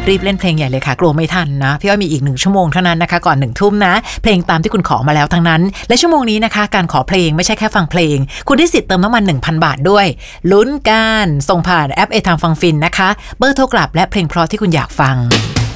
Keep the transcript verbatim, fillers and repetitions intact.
รีบเล่นเพลงใหญ่เลยค่ะกลัวไม่ทันนะพี่อ้อยมีอีกหนึ่งชั่วโมงเท่านั้นนะคะก่อนหนึ่งทุ่มนะเพลงตามที่คุณขอมาแล้วทั้งนั้นและชั่วโมงนี้นะคะการขอเพลงไม่ใช่แค่ฟังเพลงคุณได้สิทธิ์เติมน้ำมัน หนึ่งพัน บาทด้วยลุ้นกันส่งผ่านแอป เอ ไทม์ ฟังฟินนะคะเบอร์โทรกลับและเพลงเพราะที่คุณอยากฟัง